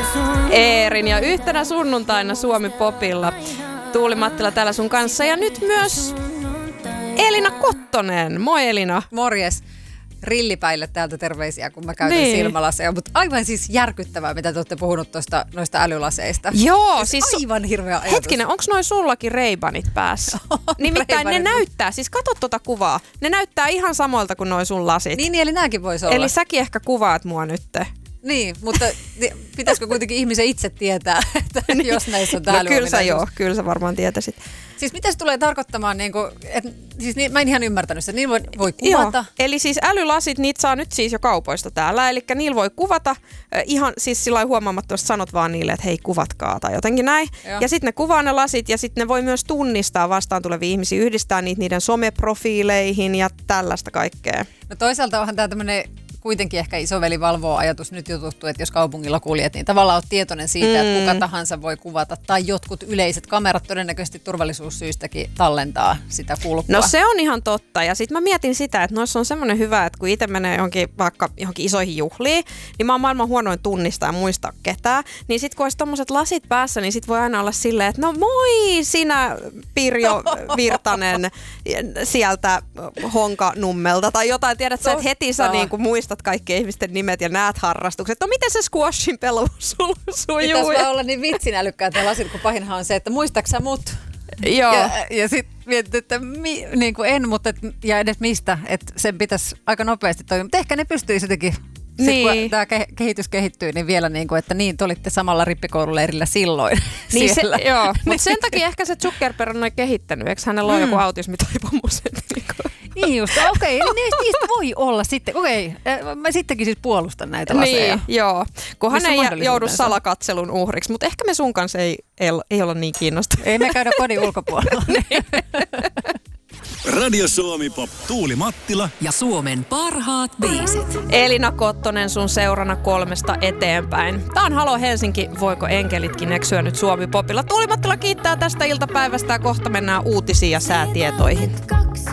Eerin ja yhtenä sunnuntaina Suomi Popilla. Tuuli Mattila täällä sun kanssa ja nyt myös Elina Kottonen. Moi Elina. Morjes. Rillipäille täältä terveisiä, kun mä käytän silmälaseja. Mutta aivan siis järkyttävää, mitä te olette puhunut noista älylaseista. Joo, siis aivan hirveä ajatus. Hetkinen, onko noi sullakin Ray-Banit päässä? Nimittäin ne näyttää, siis katso tuota kuvaa. Ne näyttää ihan samoilta kuin noi sun lasit. Niin, eli nääkin voisi olla. Eli säkin ehkä kuvaat mua nytte. Niin, mutta pitäisikö kuitenkin ihmisen itse tietää, että jos näissä on täällä kyllä sä varmaan tietäisit. Siis mitä se tulee tarkoittamaan, mä en ihan ymmärtänyt sitä, niillä voi kuvata. Joo, eli siis älylasit, niitä saa nyt siis jo kaupoista täällä, eli niillä voi kuvata, ihan siis sillä huomaamattomasti sanot vaan niille, että hei kuvatkaa tai jotenkin näin. Joo. Ja sitten ne kuvaa ne lasit ja sitten ne voi myös tunnistaa vastaan tulevia ihmisiä, yhdistää niitä niiden someprofiileihin ja tällaista kaikkea. No toisaalta onhan tämä tämmöinen kuitenkin ehkä isoveli valvoo ajatus nyt jo tuttu, että jos kaupungilla kuljet, niin tavallaan olet tietoinen siitä, että kuka tahansa voi kuvata. Tai jotkut yleiset kamerat todennäköisesti turvallisuussyistäkin tallentaa sitä kulkua. No se on ihan totta. Ja sitten mä mietin sitä, että noissa on semmoinen hyvä, että kun itse menee vaikka johonkin isoihin juhliin, niin mä oon maailman huonoin tunnistaa ja muistaa ketään. Niin sitten kun olisi tommoset lasit päässä, niin sit voi aina olla silleen, että no moi sinä Pirjo Virtanen sieltä Honkanummelta tai jotain. Tiedät sä, että heti sä niin kuin muistat kaikki ihmisten nimet ja näet harrastukset. No miten se squashin pelu sujuu? Pitäisi vaan olla niin vitsin älykkäät ne lasit, kun pahinhan on se, että muistaaksä mut? Joo. Ja sitten mietit, että niin kuin en, mutta ja edes mistä, että sen pitäisi aika nopeasti toimia. Mutta ehkä ne pystyisi jotenkin, niin. Kun tämä kehitys kehittyy, niin vielä niin kuin, että niin, te olitte samalla rippikoululeirillä silloin. Niin joo, mutta sen takia ehkä se Zuckerberg on noin kehittänyt, eikö hänellä ole joku autismitaipumus? Niin just, okei, niistä voi olla sitten, mä sittenkin siis puolustan näitä laseja. Niin, joo, kunhan ei joudu salakatselun uhriksi, mutta ehkä me sun kanssa ei olla niin kiinnostavia. Ei me käydä kodin ulkopuolella. Radio Suomi Pop, Tuuli Mattila ja Suomen parhaat biisit. Elina Kottonen sun seurana 3 eteenpäin. Tää on Halo Helsinki, voiko enkelitkin eksyä nyt Suomi Popilla. Tuuli Mattila kiittää tästä iltapäivästä ja kohta mennään uutisiin ja säätietoihin.